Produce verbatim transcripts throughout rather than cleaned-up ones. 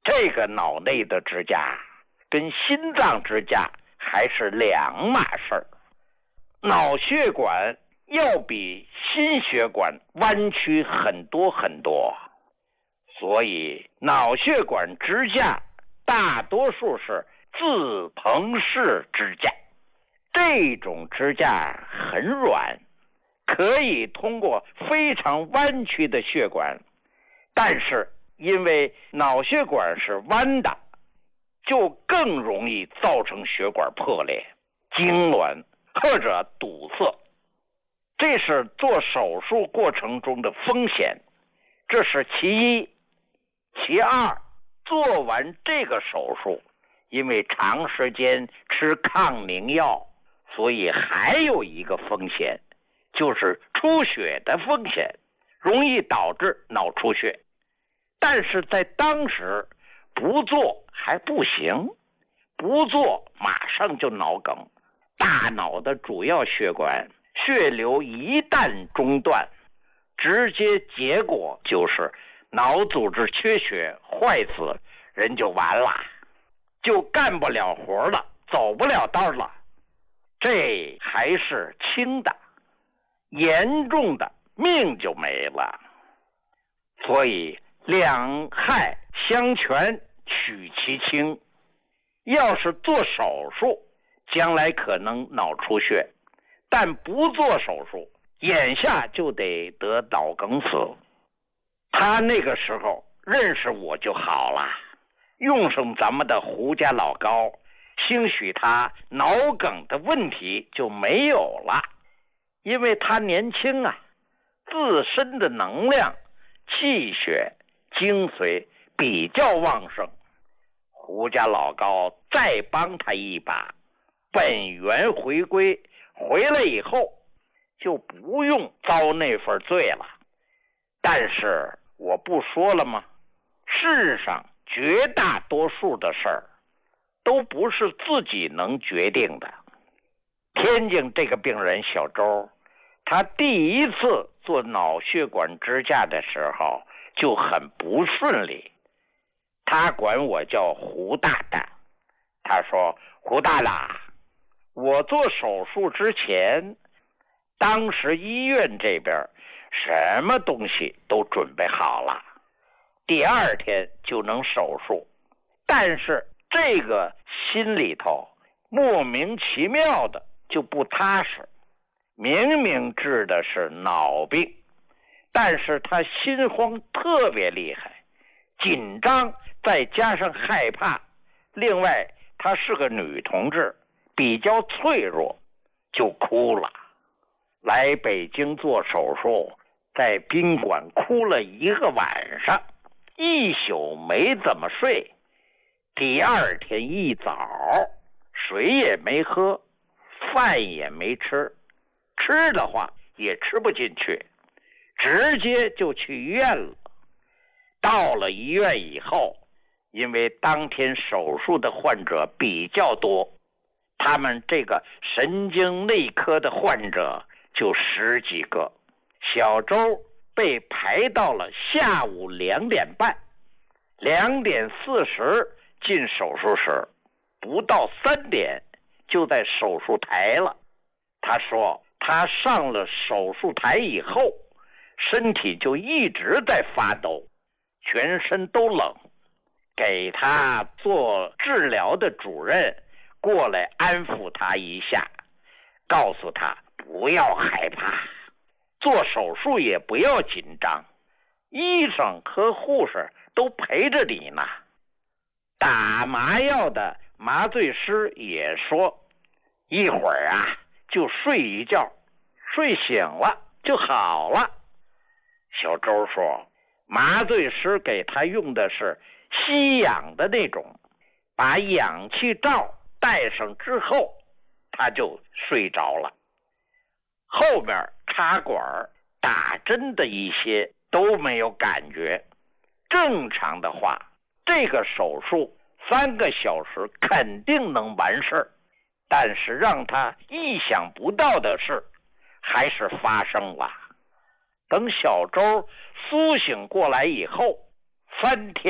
这个脑内的支架跟心脏支架还是两码事儿。脑血管要比心血管弯曲很多很多，所以脑血管支架大多数是自膨式支架。这种支架很软，可以通过非常弯曲的血管，但是因为脑血管是弯的，就更容易造成血管破裂、痉挛或者堵塞。这是做手术过程中的风险，这是其一。其二，做完这个手术，因为长时间吃抗凝药，所以还有一个风险，就是出血的风险，容易导致脑出血。但是在当时不做还不行，不做马上就脑梗。大脑的主要血管血流一旦中断，直接结果就是脑组织缺血坏死，人就完了，就干不了活了，走不了道了。这还是轻的，严重的命就没了。所以两害相权取其轻，要是做手术，将来可能脑出血，但不做手术，眼下就得得脑梗死。他那个时候认识我就好了，用上咱们的胡家老高，兴许他脑梗的问题就没有了，因为他年轻啊，自身的能量、气血、精髓比较旺盛。胡家老高再帮他一把，本源回归，回来以后就不用遭那份罪了。但是我不说了吗？世上绝大多数的事儿都不是自己能决定的。天津这个病人小周，他第一次做脑血管支架的时候就很不顺利，他管我叫胡大大。他说，胡大大，我做手术之前，当时医院这边什么东西都准备好了，第二天就能手术，但是这个心里头莫名其妙的就不踏实。明明治的是脑病，但是他心慌特别厉害，紧张再加上害怕，另外她是个女同志，比较脆弱，就哭了。来北京做手术，在宾馆哭了一个晚上，一宿没怎么睡。第二天一早，水也没喝，饭也没吃，吃的话也吃不进去，直接就去医院了。到了医院以后，因为当天手术的患者比较多，他们这个神经内科的患者就十几个，小周被排到了下午两点半，两点四十进手术室，不到三点就在手术台了。他说他上了手术台以后，身体就一直在发抖，全身都冷。给他做治疗的主任过来安抚他一下，告诉他不要害怕，做手术也不要紧张，医生和护士都陪着你呢。打麻药的麻醉师也说，一会儿啊就睡一觉，睡醒了就好了。小周说，麻醉师给他用的是吸氧的那种，把氧气罩戴上之后，他就睡着了。后面插管打针的一些都没有感觉。正常的话，这个手术三个小时肯定能完事儿，但是让他意想不到的事还是发生了。等小周苏醒过来以后，三天都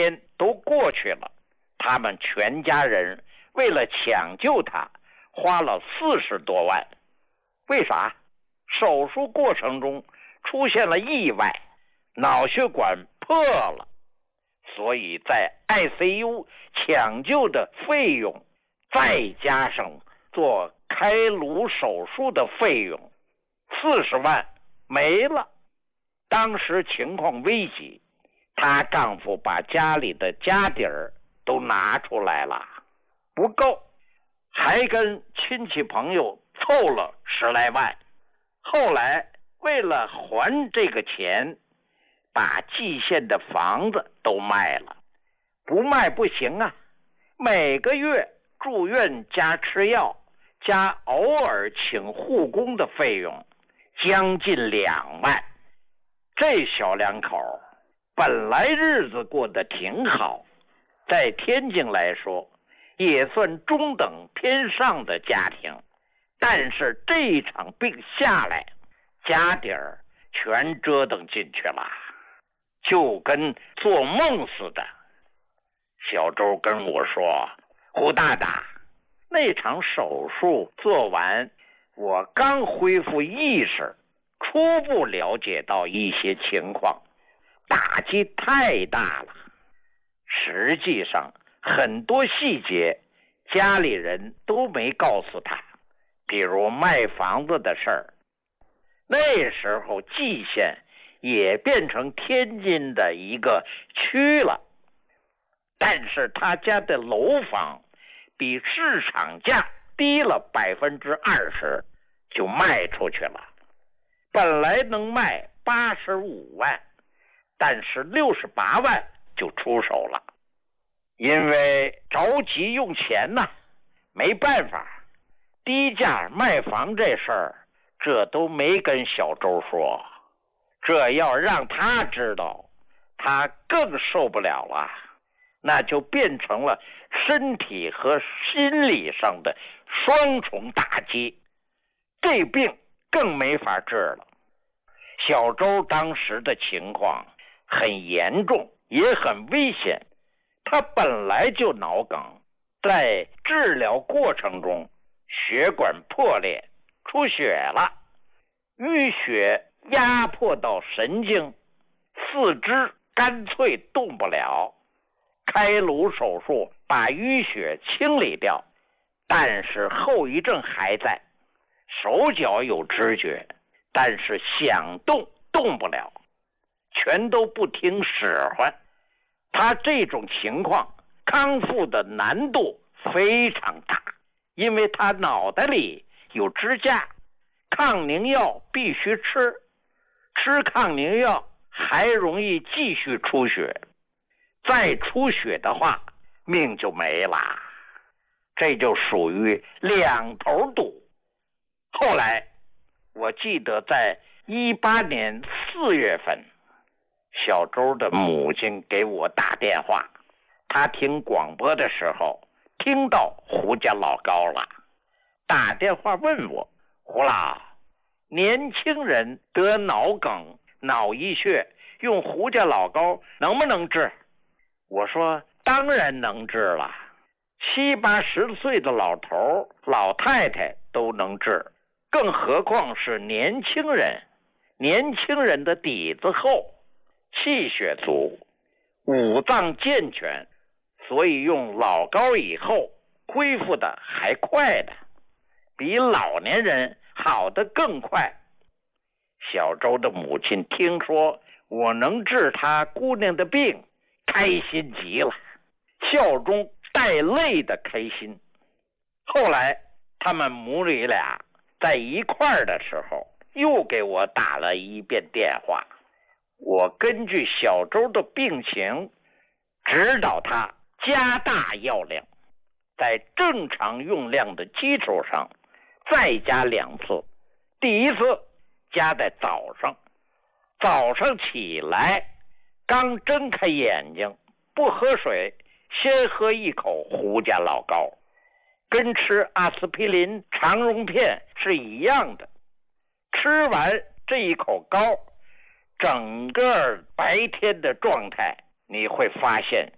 都过去了，他们全家人为了抢救他，花了四十多万。为啥？手术过程中出现了意外，脑血管破了，所以在 I C U 抢救的费用，再加上做开颅手术的费用，四十万没了。当时情况危急，她丈夫把家里的家底儿都拿出来了，不够，还跟亲戚朋友凑了十来万。后来为了还这个钱，把蓟县的房子都卖了。不卖不行啊，每个月住院加吃药加偶尔请护工的费用将近两万。这小两口本来日子过得挺好，在天津来说也算中等偏上的家庭，但是这一场病下来，家底儿全折腾进去了，就跟做梦似的。小周跟我说，胡大大，那场手术做完，我刚恢复意识，初步了解到一些情况，打击太大了。实际上很多细节家里人都没告诉他，比如卖房子的事儿。那时候蓟县也变成天津的一个区了，但是他家的楼房比市场价低了百分之二十，就卖出去了。本来能卖八十五万，但是六十八万就出手了。因为着急用钱呐，没办法，低价卖房这事儿，这都没跟小周说。这要让他知道，他更受不了了，那就变成了身体和心理上的双重打击，这病更没法治了。小周当时的情况很严重，也很危险。他本来就脑梗，在治疗过程中血管破裂，出血了，淤血压迫到神经，四肢干脆动不了。开颅手术把淤血清理掉，但是后遗症还在，手脚有知觉，但是想动动不了，全都不听使唤。他这种情况康复的难度非常大，因为他脑袋里有支架，抗凝药必须吃，吃抗凝药还容易继续出血，再出血的话命就没了，这就属于两头堵。后来我记得在一八年四月份，小周的母亲给我打电话，她听广播的时候听到胡家老高了，打电话问我，胡老，年轻人得脑梗脑溢血用胡家老高能不能治？我说当然能治了，七八十岁的老头老太太都能治，更何况是年轻人。年轻人的底子厚，气血足，五脏健全，所以用老高以后恢复的还快的，比老年人好的更快。小周的母亲听说我能治她姑娘的病，开心极了，笑中带泪的开心。后来他们母女俩在一块儿的时候，又给我打了一遍电话，我根据小周的病情指导他加大药量，在正常用量的基础上再加两次。第一次加在早上，早上起来刚睁开眼睛不喝水，先喝一口胡家老高，跟吃阿司匹林肠溶片是一样的。吃完这一口膏，整个白天的状态你会发现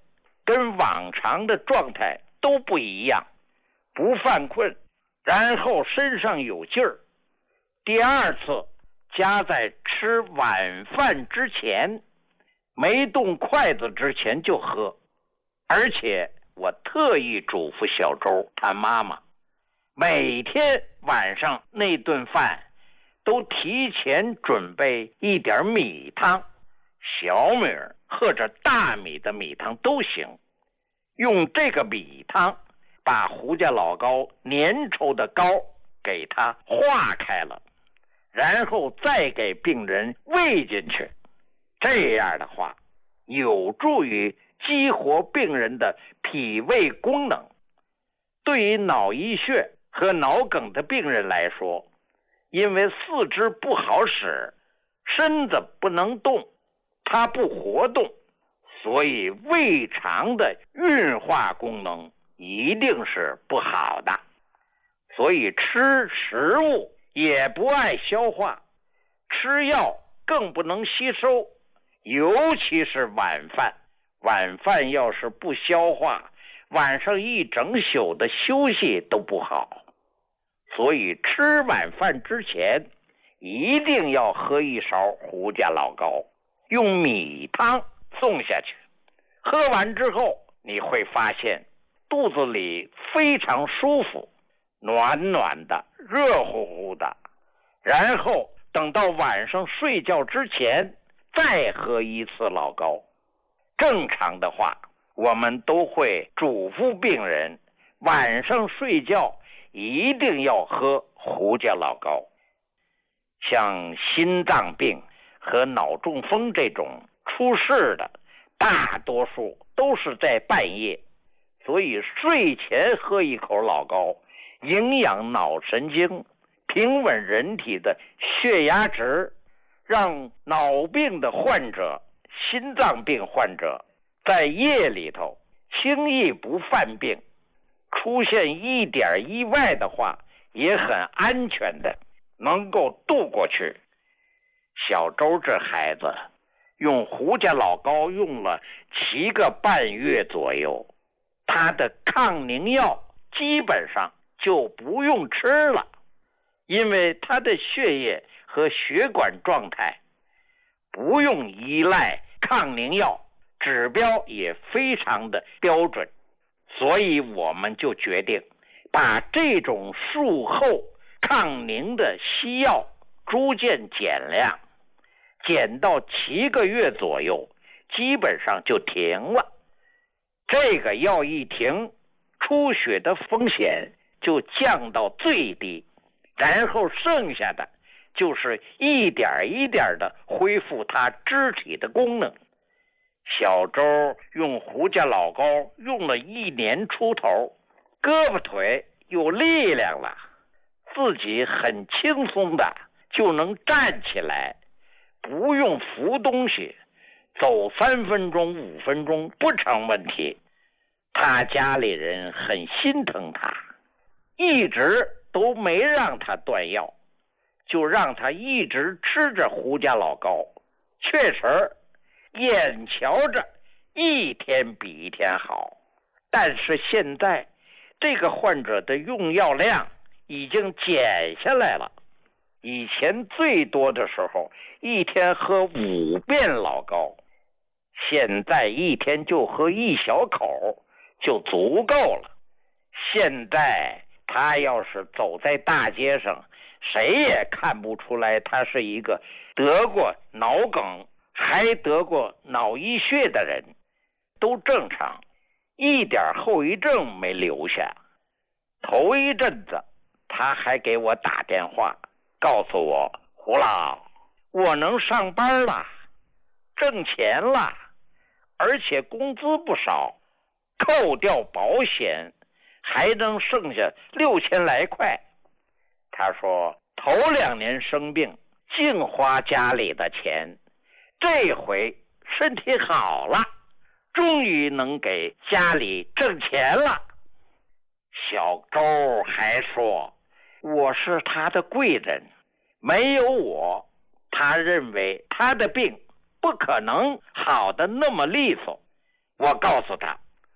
跟往常的状态都不一样，不犯困，然后身上有劲儿。第二次夹在吃晚饭之前，没动筷子之前就喝。而且我特意嘱咐小周他妈妈，每天晚上那顿饭都提前准备一点米汤，小米或者大米的米汤都行。用这个米汤把胡家老高粘稠的膏给它化开了，然后再给病人喂进去。这样的话有助于激活病人的脾胃功能。对于脑溢血和脑梗的病人来说，因为四肢不好使，身子不能动，它不活动，所以胃肠的运化功能一定是不好的，所以吃食物也不爱消化，吃药更不能吸收，尤其是晚饭。晚饭要是不消化，晚上一整宿的休息都不好。所以吃晚饭之前一定要喝一勺胡家老高，用米汤送下去。喝完之后你会发现肚子里非常舒服，暖暖的，热乎乎的。然后等到晚上睡觉之前再喝一次老高。正常的话，我们都会嘱咐病人晚上睡觉一定要喝胡家老高。像心脏病和脑中风这种出事的，大多数都是在半夜，所以睡前喝一口老高，营养脑神经，平稳人体的血压值，让脑病的患者、心脏病患者在夜里头轻易不犯病，出现一点意外的话也很安全的能够度过去。小周这孩子用胡家老高用了七个半月左右，他的抗凝药基本上就不用吃了，因为他的血液和血管状态不用依赖抗凝药，指标也非常的标准。所以我们就决定把这种术后抗凝的西药逐渐减量，减到七个月左右，基本上就停了。这个药一停，出血的风险就降到最低，然后剩下的就是一点一点的恢复他肢体的功能。小周用胡家老高用了一年出头，胳膊腿有力量了，自己很轻松的就能站起来，不用扶东西，走三分钟五分钟不成问题。他家里人很心疼他，一直都没让他断药，就让他一直吃着胡家老高。确实眼瞧着一天比一天好，但是现在这个患者的用药量已经减下来了。以前最多的时候一天喝五遍老高，现在一天就喝一小口就足够了。现在他要是走在大街上，谁也看不出来他是一个得过脑梗还得过脑溢血的人，都正常，一点后遗症没留下。头一阵子他还给我打电话告诉我，胡老，我能上班了，挣钱了，而且工资不少，扣掉保险还能剩下六千来块。他说头两年生病净花家里的钱，这回身体好了，终于能给家里挣钱了。小周还说我是他的贵人，没有我，他认为他的病不可能好的那么利索。我告诉他，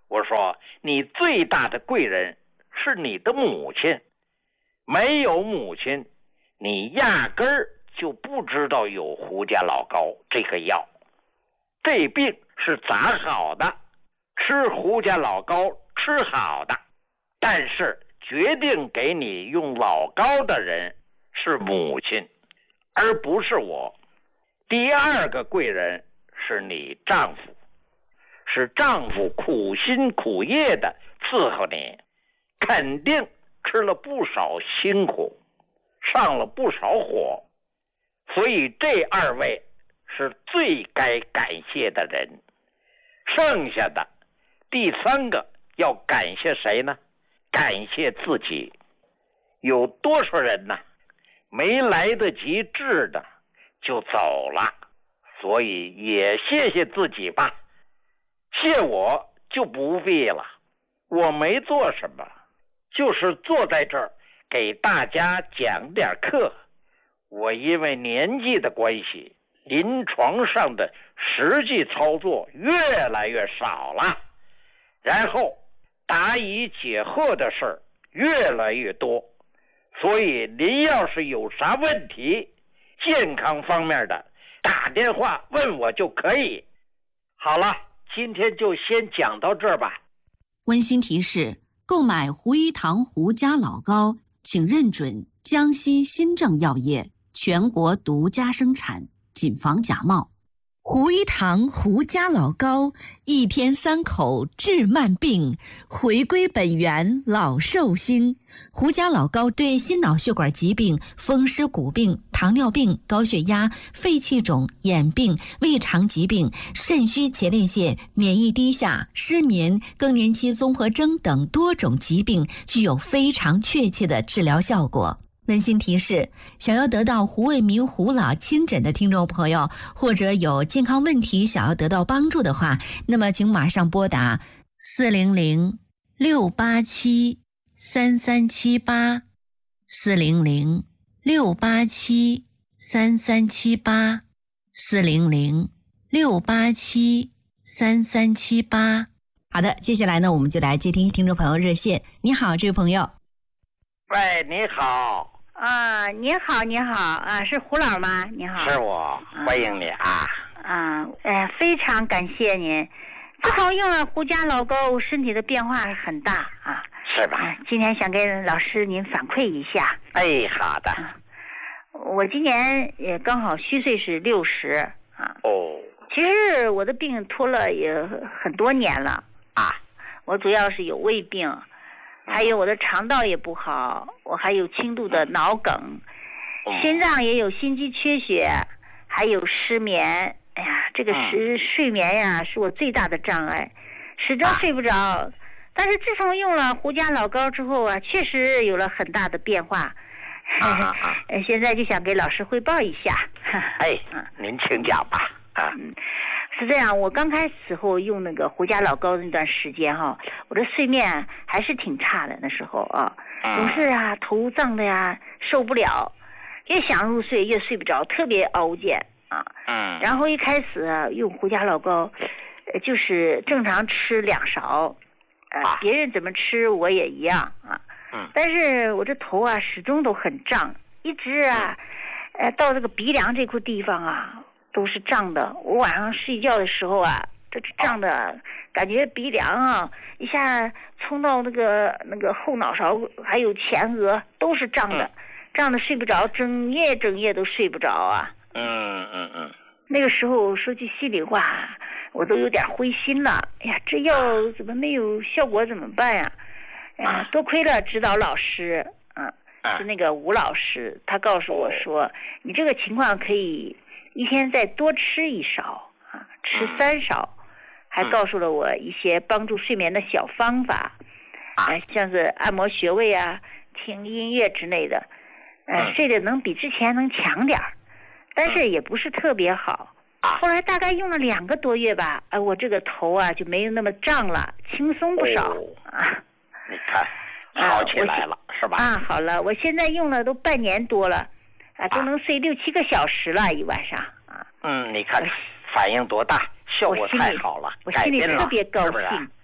我说你最大的贵人是你的母亲，没有母亲，你压根儿就不知道有胡家老膏这个药。这病是咋好的？吃胡家老膏吃好的，但是决定给你用老膏的人是母亲，而不是我。第二个贵人是你丈夫，是丈夫苦心苦业的伺候你，肯定吃了不少辛苦，上了不少火，所以这二位是最该感谢的人。剩下的第三个要感谢谁呢？感谢自己。有多少人呢，没来得及治的就走了，所以也谢谢自己吧。谢我就不必了，我没做什么，就是坐在这儿给大家讲点课。我因为年纪的关系，临床上的实际操作越来越少了，然后答疑解惑的事儿越来越多，所以您要是有啥问题，健康方面的，打电话问我就可以。好了，今天就先讲到这儿吧。 温馨提示：购买胡一堂胡家老膏，请认准江西新政药业全国独家生产，谨防假冒。 胡一堂胡家老膏，一天三口治慢病，回归本源老寿星。 胡家老膏对心脑血管疾病、风湿骨病、糖尿病、高血压、肺气肿、眼病、胃肠疾病、肾虚前列腺、免疫低下、失眠、更年期综合征等多种疾病具有非常确切的治疗效果。温馨提示：想要得到胡卫民胡老亲诊的听众朋友，或者有健康问题想要得到帮助的话，那么请马上拨打四零零六八七三三七八四零零六八七三三七八四零零六八七三三七八。好的，接下来呢，我们就来接听听众朋友热线。你好，这位朋友。 喂，你好。 啊，你好，你好，啊，是胡老吗？你好， 是我，欢迎你啊。 啊，哎，非常感谢您。自从用了胡家老膏，身体的变化很大啊。 是吧？ 啊、今天想跟老师您反馈一下。 哎，好的。 啊、我今年也刚好虚岁是六十啊。 哦。 其实我的病拖了也很多年了啊。 我主要是有胃病。还有我的肠道也不好，我还有轻度的脑梗，心脏也有心肌缺血，还有失眠。哎呀，这个是睡眠呀，是我最大的障碍，始终睡不着。但是自从用了胡家老膏之后啊，确实有了很大的变化。 啊现在就想给老师汇报一下。 哎，您请讲吧。啊。 嗯，是这样，我刚开始时候用那个胡家老膏那段时间哈，我的睡眠还是挺差的，那时候啊，总是啊头胀的呀，受不了，越想入睡越睡不着，特别熬煎啊。 嗯。 然后一开始、啊、用胡家老膏，呃，就是正常吃两勺，呃，啊、别人怎么吃我也一样啊。 嗯。 但是我这头啊始终都很胀，一直啊，呃，到这个鼻梁这块地方啊。都是胀的，我晚上睡觉的时候啊，这胀的，感觉鼻梁啊一下冲到那个那个后脑勺，还有前额都是胀的，胀的睡不着，整夜整夜都睡不着啊。 嗯嗯嗯。 那个时候说句心里话，我都有点灰心了。哎呀，这药怎么没有效果？怎么办呀？哎呀，多亏了指导老师，嗯，是那个吴老师，他告诉我说，你这个情况可以。一天再多吃一勺啊，吃三勺，还告诉了我一些帮助睡眠的小方法，啊，像是按摩穴位啊、听音乐之类的，呃，睡得能比之前能强点儿，但是也不是特别好。后来大概用了两个多月吧，哎、呃，我这个头啊就没有那么胀了，轻松不少、哦、啊。 你看，好起来了、呃、是吧？ 啊，好了，我现在用了都半年多了。啊，都能睡六七个小时了，一晚上啊。 嗯，你看反应多大，效果太好了， 我心里特别高兴。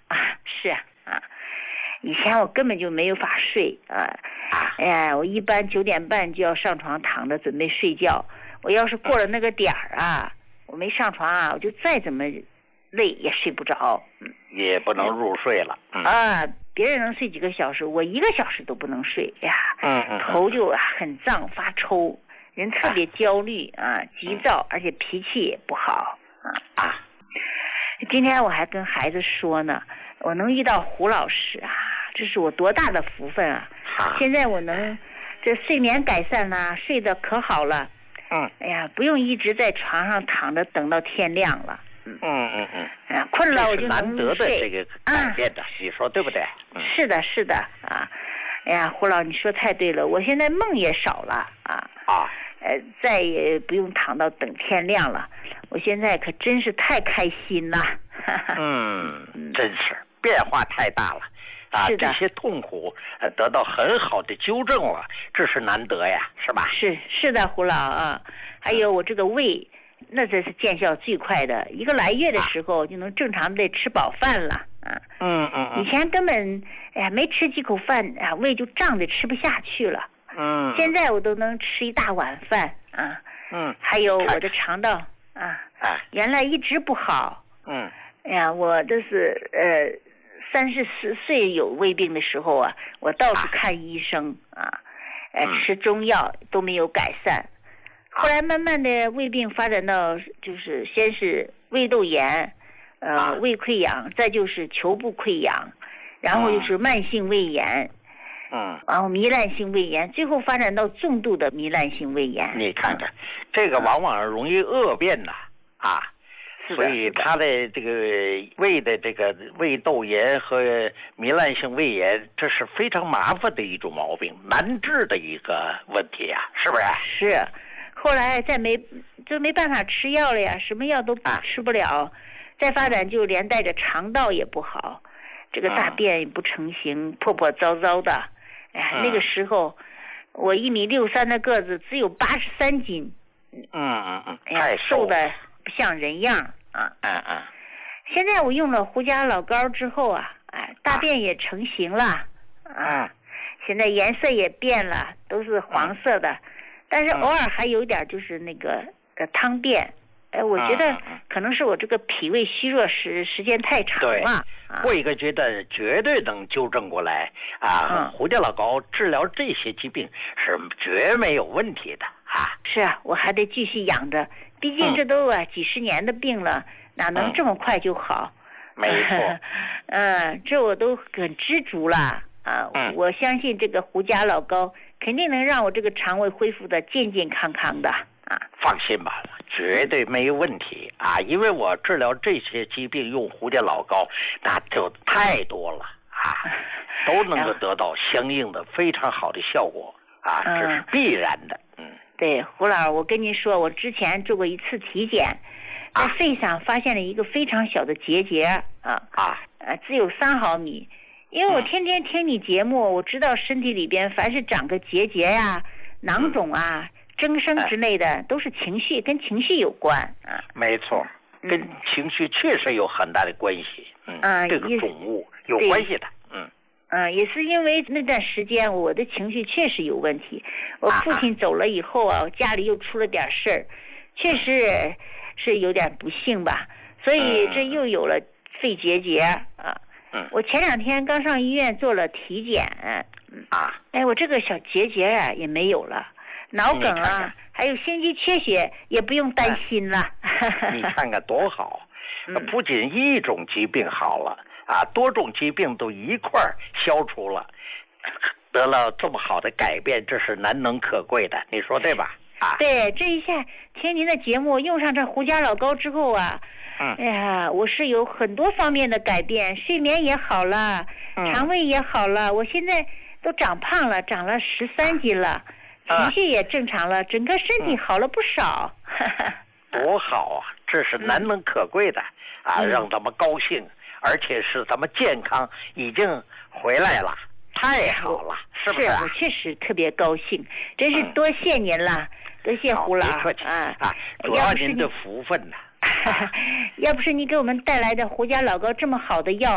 啊，是啊，啊，以前我根本就没有法睡啊，哎呀，我一般九点半就要上床躺着准备睡觉，我要是过了那个点儿啊，我没上床啊，我就再怎么累也睡不着， 嗯，也不能入睡了，嗯、 啊，别人能睡几个小时，我一个小时都不能睡呀， 嗯嗯， 头就啊很胀发抽，人特别焦虑啊，急躁，而且脾气也不好啊啊。今天我还跟孩子说呢，我能遇到胡老师啊，这是我多大的福分啊！ 啊现在我能这睡眠改善了，睡得可好了。 嗯， 哎呀，不用一直在床上躺着等到天亮了。 嗯嗯嗯嗯， 哎呀，困了我就能难得的这个改变的， 啊、 你说对不对？ 嗯、是的，是的啊。哎呀，胡老，你说太对了，我现在梦也少了啊。 啊。 呃，再也不用躺到等天亮了，我现在可真是太开心了。 嗯，真是变化太大了啊！ 是的， 这些痛苦呃得到很好的纠正了，这是难得呀，是吧？ 是是的，胡老啊，还有我这个胃，那这是见效最快的，一个来月的时候就能正常的吃饱饭了啊。 嗯嗯嗯。 以前根本哎呀没吃几口饭啊，胃就胀得吃不下去了。 嗯， 现在我都能吃一大碗饭啊。 嗯， 还有我的肠道啊， 啊， 原来一直不好。 嗯， 哎呀，我这是呃三十四岁有胃病的时候啊，我到处看医生啊，呃、嗯、吃中药都没有改善。后来慢慢的胃病发展到就是先是胃窦炎，呃、啊、胃溃疡，再就是球部溃疡，然后就是慢性胃炎。 嗯， 然后糜烂性胃炎，最后发展到重度的糜烂性胃炎。 你看看，这个往往容易恶变呐，啊，所以他的这个胃的这个胃窦炎和糜烂性胃炎，这是非常麻烦的一种毛病，难治的一个问题啊，是不是？ 是，后来再没就没办法吃药了呀，什么药都吃不了，啊、再发展就连带着肠道也不好，这个大便也不成形，嗯、破破糟糟的。哎呀，那个时候我一米六三的个子，只有八十三斤。 嗯嗯嗯， 哎呀，瘦的不像人样啊。 嗯嗯。 现在我用了胡家老膏之后啊，哎，大便也成型了啊。现在颜色也变了，都是黄色的，但是偶尔还有点就是那个呃汤便。哎，我觉得可能是我这个脾胃虚弱时时间太长了。 对，过一个阶段绝对能纠正过来啊！ 嗯、 胡家老膏治疗这些疾病是绝没有问题的啊！ 是啊，我还得继续养着，毕竟这都啊、嗯、几十年的病了，哪能这么快就好？ 嗯、没错， 嗯，这我都很知足了啊！ 嗯、 我相信这个胡家老膏肯定能让我这个肠胃恢复的健健康康的啊！ 放心吧。绝对没有问题啊！因为我治疗这些疾病用胡家老膏，那就太多了啊，都能够得到相应的非常好的效果啊，这是必然的。嗯， 对，胡老，我跟您说，我之前做过一次体检，在肺上发现了一个非常小的结节啊啊， 呃，只有三毫米。因为我天天听你节目，我知道身体里边凡是长个结节呀、囊肿啊。增生之类的、嗯、都是情绪，跟情绪有关啊。 没错，跟情绪确实有很大的关系。嗯， 嗯这个肿物有关系的。嗯， 嗯，也是因为那段时间我的情绪确实有问题。我父亲走了以后啊，家里又出了点事儿，确实是有点不幸吧。所以这又有了肺结节啊。 嗯， 我前两天刚上医院做了体检。 啊， 哎，我这个小结节啊也没有了。脑梗啊， 看看还有心肌缺血，也不用担心了。 你看看多好！ 嗯、 不仅一种疾病好了啊，多种疾病都一块儿消除了，得了这么好的改变，这是难能可贵的，你说对吧？啊， 对，这一下听您的节目，用上这胡家老膏之后啊， 嗯， 哎呀，我是有很多方面的改变，睡眠也好了， 嗯、 肠胃也好了，我现在都长胖了，长了十三斤了。情绪也正常了，整个身体好了不少。 多好啊！这是难能可贵的、嗯、啊，让咱们高兴，而且是咱们健康已经回来了，太好了，是不是、啊？ 是我确实特别高兴，真是多谢您了，嗯、多谢胡老啊啊！主要您的福分呢、 啊。要不是你给我们带来的胡家老膏这么好的药，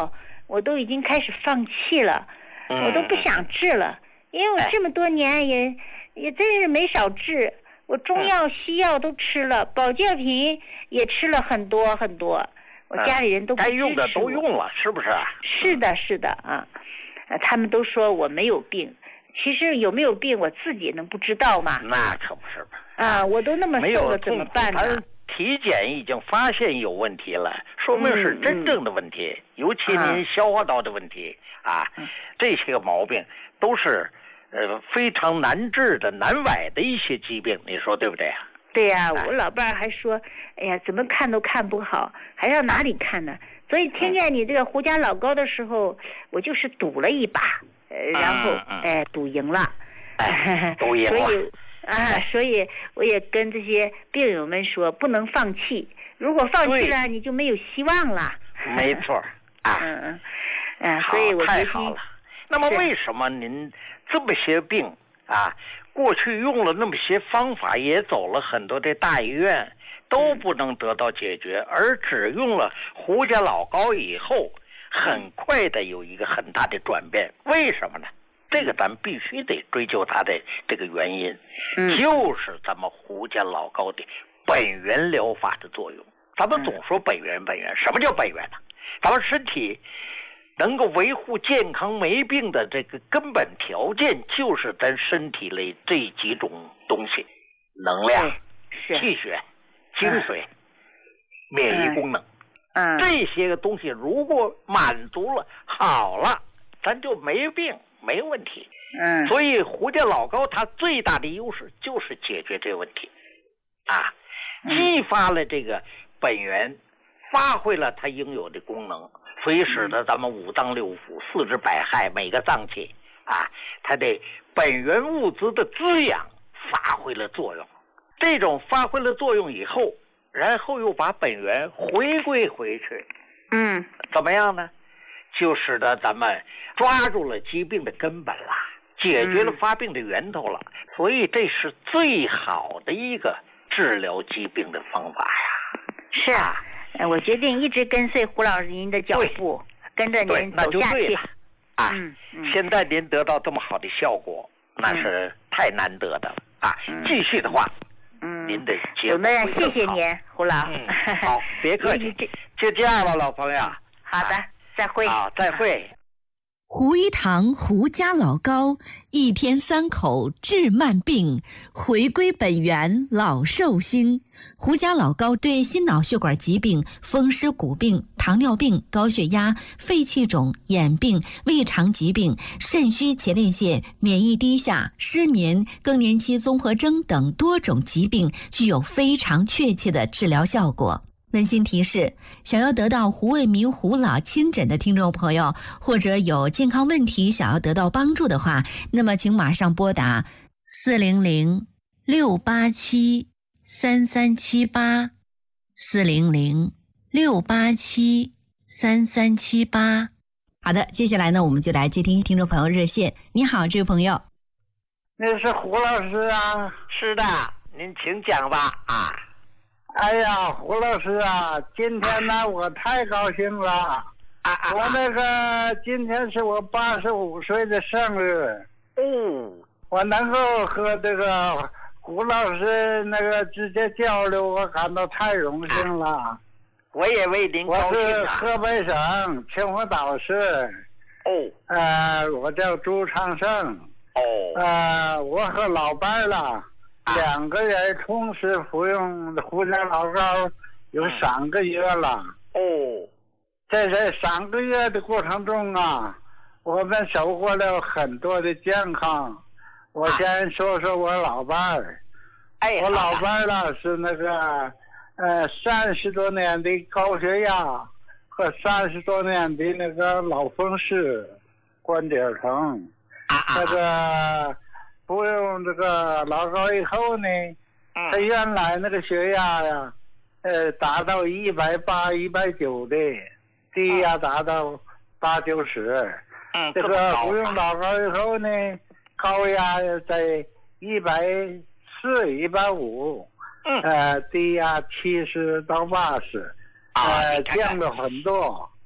我都已经开始放弃了， 嗯、 我都不想治了，因为我这么多年也、哎、也真是没少治，我中药、西药都吃了，保健品也吃了很多很多，我家里人都不支持我， 该用的都用了，是不是？ 是的，是的啊，他们都说我没有病，其实有没有病我自己能不知道吗？ 那可不是吧？ 啊，我都那么瘦了，怎么办呢？ 体检已经发现有问题了，说明是真正的问题，嗯嗯、尤其您消化道的问题啊，啊这些个毛病都是呃非常难治的、难崴的一些疾病，你说对不对啊？ 对呀、啊，我老伴儿还说，哎呀，怎么看都看不好，还要哪里看呢？所以听见你这个胡家老高的时候，我就是赌了一把，呃，然后嗯嗯、 哎赌赢了， 哎、赌赢了， 所以。啊，所以我也跟这些病友们说，不能放弃。如果放弃了，你就没有希望了。 没错啊， 嗯嗯嗯，所以我太好了。那么为什么您这么些病啊，过去用了那么些方法，也走了很多的大医院，都不能得到解决，而只用了胡家老高以后，很快的有一个很大的转变？为什么呢？这个咱必须得追究它的这个原因， 嗯、 就是咱们胡家老高的本源疗法的作用。咱们总说本源本源，什么叫本源呢？咱们身体能够维护健康没病的这个根本条件，就是咱身体里这几种东西：能量、气血、精髓、嗯、免疫功能。 嗯， 这些个东西如果满足了，好了，咱就没病。没问题， 嗯， 所以胡家老高它最大的优势就是解决这个问题，啊，激发了这个本源，发挥了它应有的功能，所以使得咱们五脏六腑、四肢百骸每个脏器啊，它的本源物质的滋养发挥了作用。这种发挥了作用以后，然后又把本源回归回去， 嗯， 怎么样呢？就使得咱们抓住了疾病的根本了，解决了发病的源头了，嗯、所以这是最好的一个治疗疾病的方法呀。 是啊，我决定一直跟随胡老师您的脚步，跟着您走下去。 啊、嗯嗯，现在您得到这么好的效果，那是太难得的了、嗯、啊！继续的话， 嗯， 您的节目会更好。 谢谢您，胡老。 嗯、好，别客气，就这样了，老朋友。 好的。啊再会。 好，再会。 胡一堂胡家老高，一天三口治慢病，回归本源老寿星。胡家老高对心脑血管疾病、风湿骨病、糖尿病、高血压、肺气肿、眼病、胃肠疾病、肾虚前列腺、免疫低下、失眠、更年期综合征等多种疾病具有非常确切的治疗效果。温馨提示：想要得到胡卫民胡老亲诊的听众朋友，或者有健康问题想要得到帮助的话，那么请马上拨打四零零六八七三三七八四零零六八七三三七八。好的，接下来呢，我们就来接听听众朋友热线。你好，这位朋友。 那是胡老师啊？ 是的，您请讲吧。啊。 哎呀，胡老师啊，今天呢我太高兴了！ 啊啊、 我那个今天是我八十五岁的生日， 哦， 我能够和这个胡老师那个直接交流，我感到太荣幸了。啊、 我也为您高兴、啊。 我是河北省秦皇岛市。 哦。 呃，我叫朱长胜。 哦。 呃，我和老伴儿了。两个人同时服用胡家老高有三个月了。 哦， 在这三个月的过程中啊，我们收获了很多的健康。我先说说我老伴儿。 哎， 我老伴儿呢是那个呃三十多年的高血压和三十多年的那个脑风湿、关节疼，那个。服用这个老高以后呢，他原来那个血压呀，呃，达到一百八、一百九的，低压达到八九十。 嗯， 这个服用老高以后呢，高压在一百四、一百五， 嗯， 呃，低压七十到八十，呃，降了很多。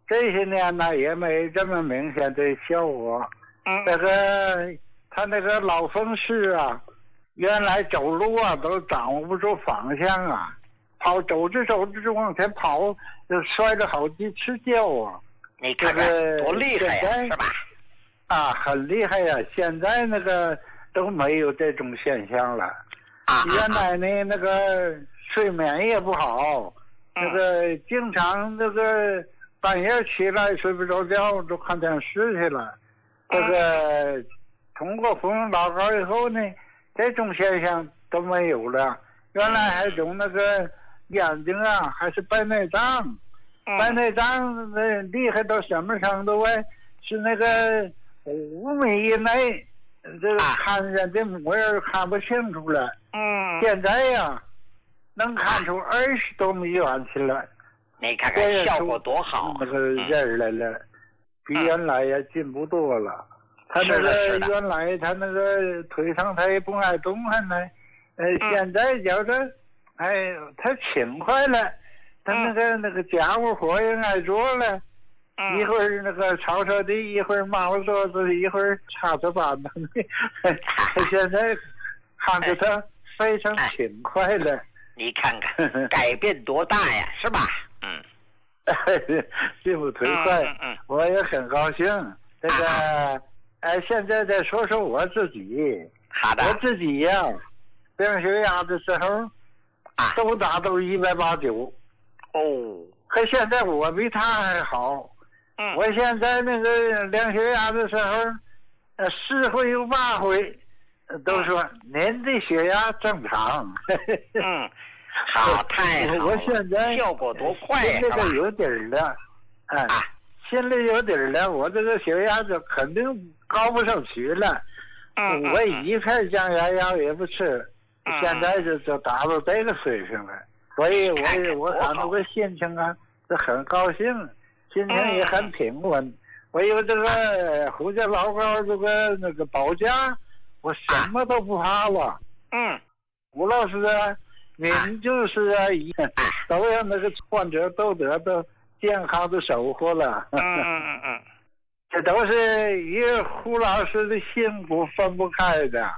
这些年呢也没这么明显的效果。 嗯， 这个他那个老风湿啊，原来走路啊都掌握不住方向啊，跑走着走着就往前跑，就摔了好几次跤啊。 你看看多厉害呀，是吧？ 啊，很厉害呀！现在那个都没有这种现象了。 啊， 原来呢，那个睡眠也不好， 嗯、 那个经常那个半夜起来睡不着觉，就看电视去了。这个通过服用老膏以后呢，这种现象都没有了。原来还有那个眼睛啊，还是白内障， 嗯、 白内障那厉害到什么程度啊？是那个五米以内，这个看人的模样看不清楚了。 嗯， 现在呀，能看出二十多米远去了。 你看看效果多好， 那个人来了。嗯，比原来也进步多了。他那个原来他那个腿上他也不爱动弹呢，呃， 嗯、 现在觉得，哎，他勤快了，他那个、嗯、那个家务活也爱做了， 嗯、 一会儿那个扫扫地，一会儿抹桌子，一会儿擦擦板凳，他现在看着他非常勤快了。哎、 你看看改变多大呀，是吧？嗯。 进步忒快， 嗯嗯、 我也很高兴。这个，哎、呃，现在再说说我自己。 好的。 我自己呀、啊，病血压的时候， 啊， 都达到一百八九。 哦。 可现在我比他还好。 嗯。 我现在那个量血压的时候，呃，四回有八回，都说、嗯、您的血压正常。 嗯。好，太好了！ 我现在效果多快呀， 心里都有底儿了，哎，啊、心里有底儿了，我这个血压就肯定高不上去了。 嗯， 我一片降压药也不吃， 嗯、 现在就就达到这个水平了。所以我我感到个心情啊是很高兴，心情也很平稳。嗯、我有这个胡家老高这个那个保驾，我什么都不怕了。 嗯， 吴老师啊。您就是啊，一都让那个患者都得到健康的收获了。 嗯嗯嗯嗯， 这都是与胡老师的辛苦分不开的。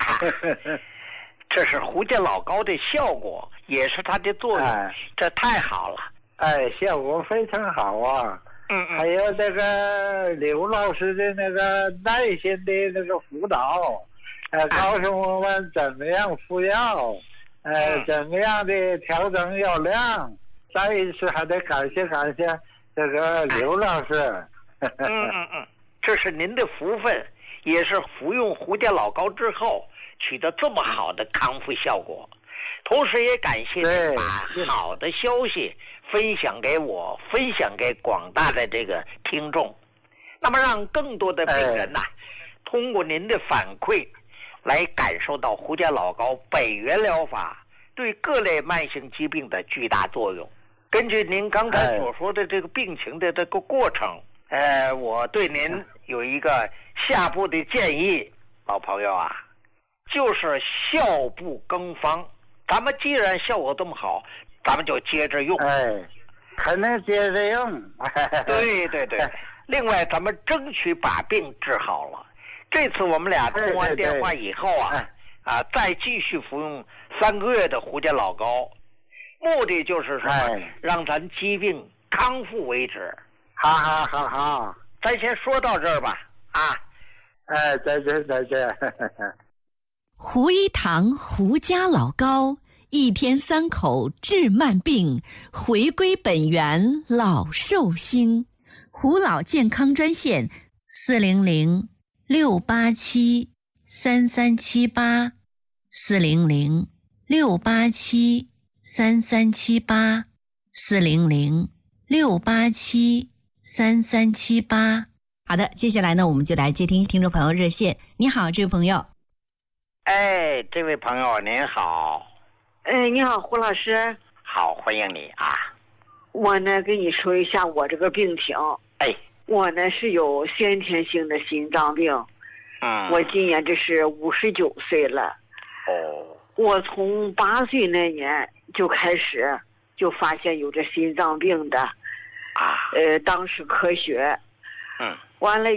这是胡家老高的效果，也是他的作用，哎、这太好了。 哎，效果非常好啊。 嗯嗯。 还有这个刘老师的那个耐心的那个辅导，呃，告诉我们怎么样服药。呃，怎么样的调整药量？再一次还得感谢感谢这个刘老师。 嗯嗯嗯，这是您的福分，也是服用胡家老膏之后取得这么好的康复效果。同时也感谢您把好的消息分享给我，分享给广大的这个听众，那么让更多的病人呐、啊，通过您的反馈。来感受到胡家老膏本源疗法对各类慢性疾病的巨大作用。根据您刚才所说的这个病情的这个过程，呃，我对您有一个下步的建议，老朋友啊，就是效不更方。咱们既然效果这么好，咱们就接着用。 哎，肯定接着用。 对对对。另外，咱们争取把病治好了。这次我们俩通完电话以后啊， 对对对啊，再继续服用三个月的胡家老膏，目的就是什么？ 哎、 让咱疾病康复为止。 好好好好， 咱先说到这儿吧。啊， 哎，再见再见。 胡一堂胡家老膏，一天三口治慢病，回归本源老寿星。胡老健康专线四零零。六八七三三七八，四零零六八七三三七八，四零零六八七三三七八。 好的，接下来呢，我们就来接听听众朋友热线。你好，这位朋友。 哎，这位朋友您好。 哎，你好，胡老师。 好，欢迎你啊。 我呢，跟你说一下我这个病情。 哎。 我呢是有先天性的心脏病， 嗯， 我今年这是五十九岁了。 哦， 我从八岁那年就开始就发现有这心脏病的， 啊， 呃，当时科学， 嗯， 完了